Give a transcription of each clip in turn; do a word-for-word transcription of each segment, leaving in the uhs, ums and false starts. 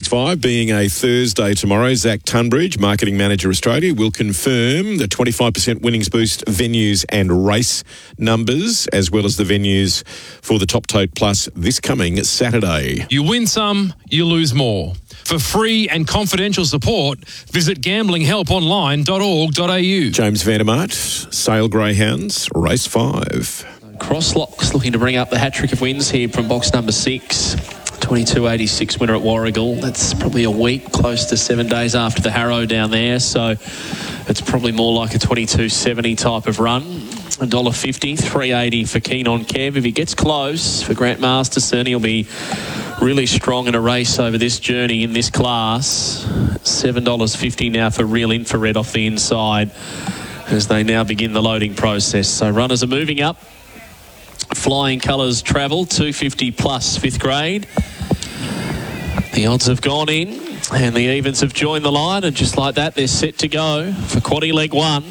sixty-five, being a Thursday tomorrow, Zach Tunbridge, Marketing Manager Australia, will confirm the twenty-five percent winnings boost venues and race numbers, as well as the venues for the Top Tote Plus this coming Saturday. You win some, you lose more. For free and confidential support, visit gambling help online dot org dot a u. James Vandermart, Sale Greyhounds, race five. Crosslocks looking to bring up the hat-trick of wins here from box number six. twenty-two eighty-six winner at Warragul. That's probably a week, close to seven days after the Harrow down there. So it's probably more like a twenty-two seventy type of run. one dollar fifty, three eighty for Keen on Kev. If he gets close for Grant Masterson, he'll be really strong in a race over this journey in this class. seven dollars fifty now for Real Infrared off the inside as they now begin the loading process. So runners are moving up. Flying Colours Travel, two fifty plus fifth grade. The odds have gone in and the evens have joined the line, and just like that they're set to go for quaddie leg one.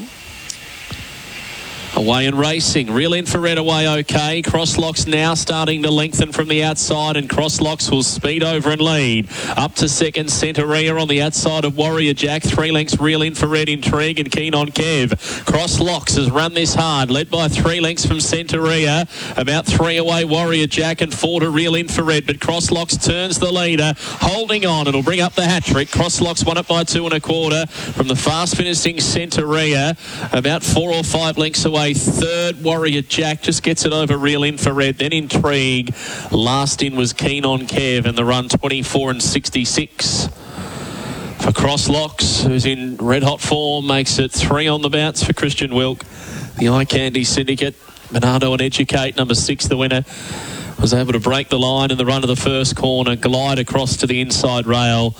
Away and racing. Real Infrared away okay. Crosslocks now starting to lengthen from the outside, and Crosslocks will speed over and lead. Up to second, Centaurea on the outside of Warrior Jack. Three lengths, Real Infrared, Intrigue and Keen on Kev. Crosslocks has run this hard, led by three lengths from Centaurea. About three away, Warrior Jack, and four to Real Infrared. But Crosslocks turns the leader, holding on. It'll bring up the hat-trick. Crosslocks won it by two and a quarter from the fast-finishing Centaurea. About four or five lengths away, third, Warrior Jack just gets it over Real Infrared, then Intrigue. Last in was Keen on Kev, and the run twenty-four and sixty-six for Crosslocks, who's in red hot form, makes it three on the bounce for Christian Wilk. The Eye Candy Syndicate, Bernardo and Educate, number six, the winner, was able to break the line in the run of the first corner, glide across to the inside rail,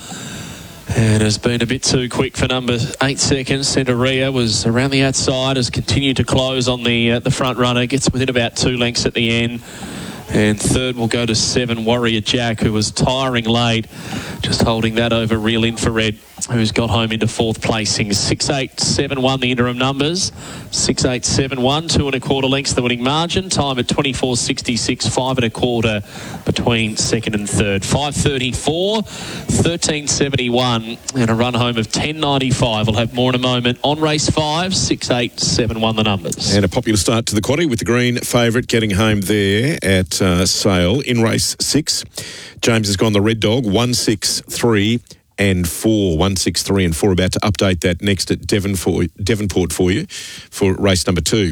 and has been a bit too quick for number eight seconds. Centaurea was around the outside, has continued to close on the uh, the front runner, gets within about two lengths at the end. And third will go to seven, Warrior Jack, who was tiring late, just holding that over Real Infrared, who's got home into fourth placing. six eight seven one the interim numbers. six eight seven one, two and a quarter lengths the winning margin. Time at twenty-four sixty-six, five and a quarter between second and third. five thirty-four, thirteen seventy-one, and a run home of ten ninety-five. We'll have more in a moment on race five. six eight seven one the numbers. And a popular start to the quaddie with the green favourite getting home there at uh, Sale. In race six, James has gone the red dog, one six three and four. one six three and four, about to update that next at Devonport, Devonport for you for race number two.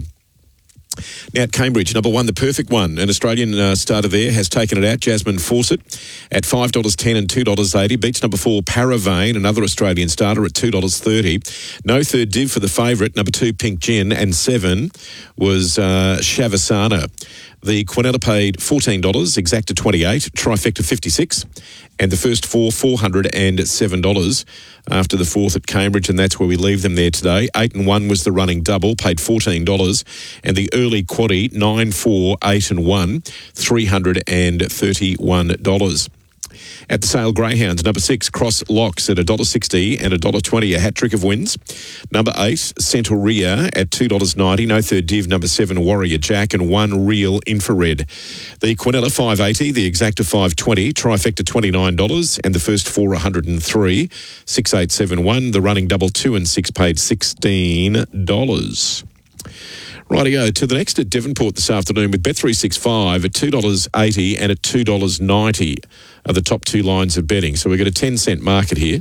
Now at Cambridge, number one, the perfect one. An Australian uh, starter there has taken it out, Jasmine Fawcett, at five dollars ten and two dollars eighty. Beats number four, Paravane, another Australian starter, at two dollars thirty. No third div for the favourite. Number two, Pink Gin, and seven was uh, Shavasana. The Quinella paid fourteen dollars, Exacta twenty-eight, Trifecta fifty-six, and the first four, four hundred seven dollars after the fourth at Cambridge, and that's where we leave them there today. Eight and one was the running double, paid fourteen dollars, and the early quaddie, nine, four, eight and one, three hundred thirty-one dollars. At the Sale Greyhounds, number six, Cross Locks at one dollar sixty and one dollar twenty, a hat-trick of wins. Number eight, Centaurea at two dollars ninety, no third div, number seven, Warrior Jack, and one Real Infrared. The Quinella five eighty, the Exacta five twenty, Trifecta twenty-nine dollars, and the first four, one hundred three, six eight seven one, the running double two and six paid sixteen dollars. Rightio, to the next at Devonport this afternoon with Bet three sixty-five at two dollars eighty and at two dollars ninety are the top two lines of betting. So we've got a ten cent market here.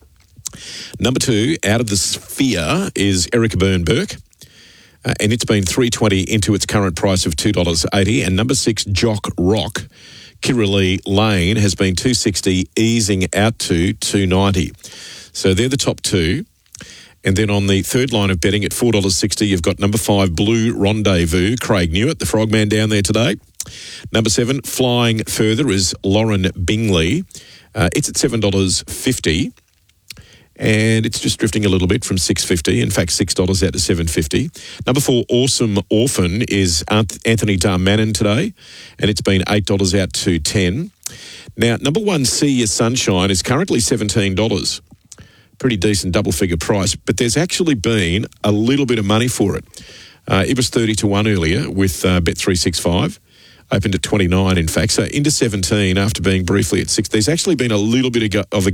Number two, out of the sphere, is Erica Byrne-Burke. Uh, and it's been three twenty into its current price of two dollars eighty. And number six, Jock Rock, Kirralee Lane, has been two sixty, easing out to two ninety. So they're the top two. And then on the third line of betting at four dollars sixty, you've got number five, Blue Rendezvous, Craig Newitt, the frogman down there today. Number seven, Flying Further, is Lauren Bingley. Uh, it's at seven dollars fifty. And it's just drifting a little bit from six dollars fifty. In fact, six dollars out to seven dollars fifty. Number four, Awesome Orphan, is Anthony Darmanin today. And it's been eight dollars out to ten dollars. Now, number one, See Your Sunshine, is currently seventeen dollars. Pretty decent double-figure price, but there's actually been a little bit of money for it. Uh, it was thirty to one earlier with uh, Bet three sixty-five, opened at twenty-nine in fact, so into seventeen after being briefly at six. There's actually been a little bit of a